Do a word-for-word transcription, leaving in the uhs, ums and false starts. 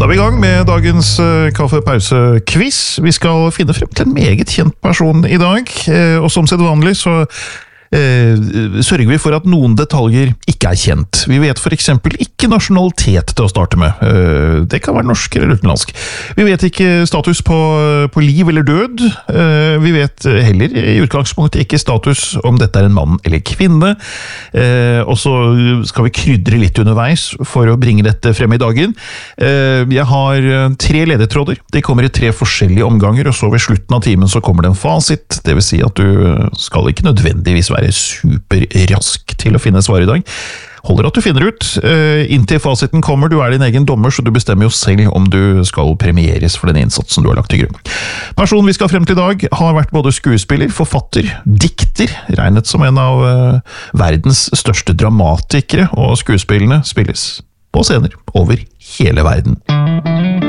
Så er vi i gang med dagens uh, kaffepause-quiz. Vi skal finne frem til en meget kjent person i dag, uh, og som sedvanlig så uh, sørger vi for at noen detaljer ikke er kjent. Vi vet for eksempel ikke nasjonalitet til å starte med. Uh, det kan være norsk eller utenlandsk. Vi vet ikke status på, på liv eller død. Uh, vi vet heller i utgangspunktet ikke status om dette er en mann eller kvinne. Uh, og så skal vi krydre litt underveis for å bringe dette frem i dagen. Uh, jeg har tre ledetråder. De kommer i tre forskjellige omganger, og så ved slutten av timen så kommer det en fasit. Det vil si at du skal ikke nødvendigvis være superrask til å finne svar i dag. Holder at du finner ut. Uh, inntil fasiten kommer, du er din egen dommer, så du bestemmer jo selv om du skal premieres for den innsatsen du har lagt til grunn. Personen vi skal frem til i dag har vært både skuespiller, forfatter, dikter, regnet som en av uh, verdens største dramatikere, og skuespillene spilles på scener over hele verden.